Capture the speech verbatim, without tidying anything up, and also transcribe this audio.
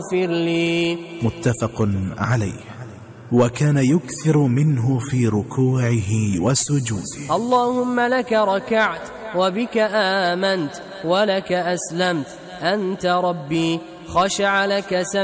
فاغفر لي. متفق عليه. وكان يكثر منه في ركوعه وسجوده. اللهم لك ركعت وبك آمنت ولك أسلمت، أنت ربي، خشع لك سمعي